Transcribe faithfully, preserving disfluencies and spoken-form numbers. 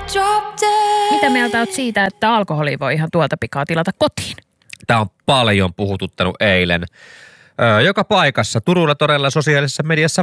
Mitä mieltä oot siitä, että alkoholi voi ihan tuolta pikaa tilata kotiin? Tämä on paljon puhututtanut eilen. Öö, joka paikassa, Turulla, todella sosiaalisessa mediassa